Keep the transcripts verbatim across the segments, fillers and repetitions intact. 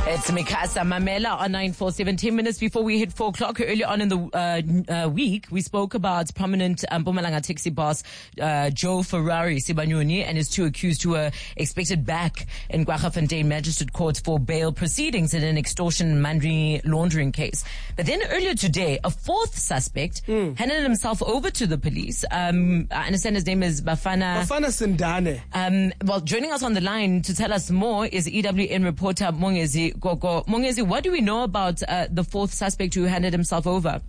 It's Mikasa Mamela on nine four, seventeen minutes before we hit four o'clock. Earlier on in the uh, uh, week, we spoke about prominent um, Mpumalanga taxi boss uh, Joe Ferrari Sibanyoni and his two accused who were expected back in Kwaggafontein Magistrate Court for bail proceedings in an extortion money laundering case. But then earlier today, a fourth suspect mm. handed himself over to the police. Um, I understand his name is Bafana Bafana Sindane. Um, well, joining us on the line to tell us more is E W N reporter Mongezi Gogo. Mongezi, what do we know about uh, the fourth suspect who handed himself over?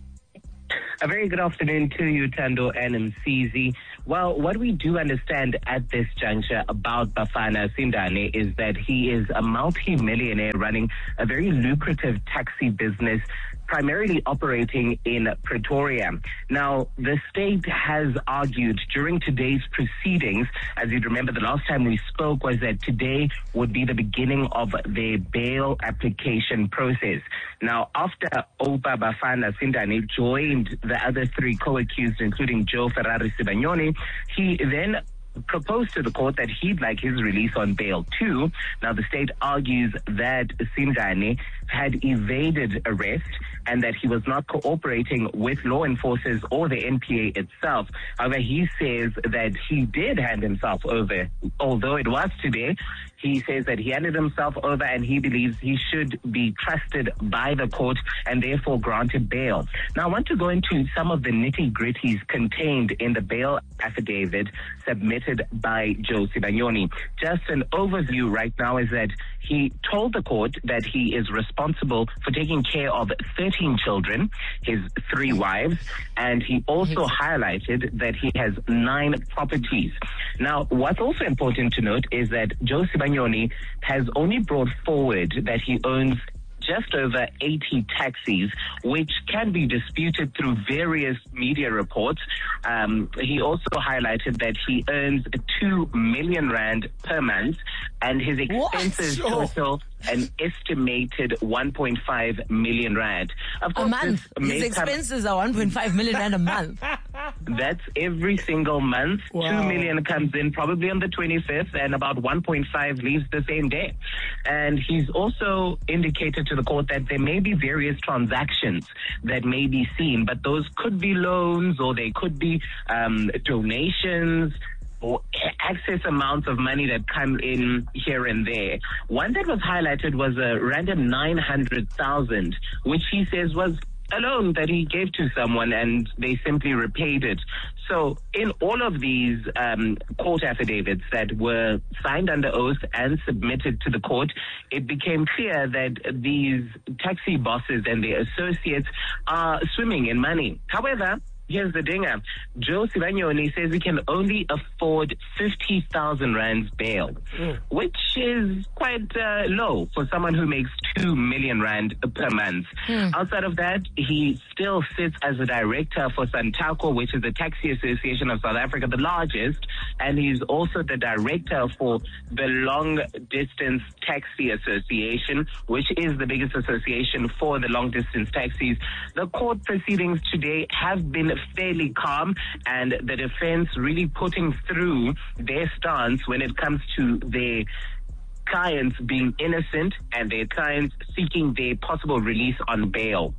A very good afternoon to you, Tando and Msizi. Well, what we do understand at this juncture about Bafana Sindane is that he is a multi-millionaire running a very lucrative taxi business, primarily operating in Pretoria. Now, the state has argued during today's proceedings, as you'd remember the last time we spoke was that today would be the beginning of the bail application process. Now, after Opa Bafana Sindane joined the other three co-accused, including Joe Ferrari Sibanyoni, he then proposed to the court that he'd like his release on bail too. Now, the state argues that Sindane had evaded arrest and that he was not cooperating with law enforcers or the N P A itself. However, he says that he did hand himself over, although it was today. He says that he handed himself over and he believes he should be trusted by the court and therefore granted bail. Now, I want to go into some of the nitty-gritties contained in the bail affidavit submitted by Joe Sibanyoni. Just an overview right now is that he told the court that he is responsible for taking care of thirteen children, his three wives, and he also highlighted that he has nine properties. Now, what's also important to note is that Joe Sibanyoni has only brought forward that he owns just over eighty taxis, which can be disputed through various media reports. Um, he also highlighted that he earns two million rand per month, and his expenses total an estimated one point five million rand. Of course, a month. His expenses are one point five million rand a month. That's every single month. Wow. Two million comes in probably on the twenty-fifth, and about one point five leaves the same day. And he's also indicated to the court that there may be various transactions that may be seen, but those could be loans or they could be um, donations or excess amounts of money that come in here and there. One that was highlighted was a random nine hundred thousand, which he says was a loan that he gave to someone and they simply repaid it. So in all of these um, court affidavits that were signed under oath and submitted to the court, it became clear that these taxi bosses and their associates are swimming in money. However, here's the dinger. Joe Sibanyoni says he can only afford fifty thousand rands bail, mm. which is quite uh, low for someone who makes two million rand per month. Mm. Outside of that, he still sits as a director for Santaco, which is the Taxi Association of South Africa, the largest, and he's also the director for the Long Distance Taxi Association, which is the biggest association for the long distance taxis. The court proceedings today have been fairly calm, and the defense really putting through their stance when it comes to their clients being innocent and their clients seeking their possible release on bail.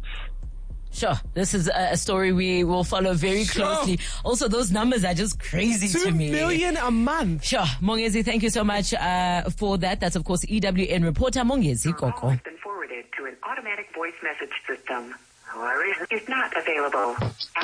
Sure, this is a story we will follow very closely. Sure. Also, those numbers are just crazy Two to me. Two million a month. Sure, Mongezi, thank you so much uh, for that. That's, of course, E W N reporter Mongezi Gogo. Has been forwarded to an automatic voice message system. Is not available.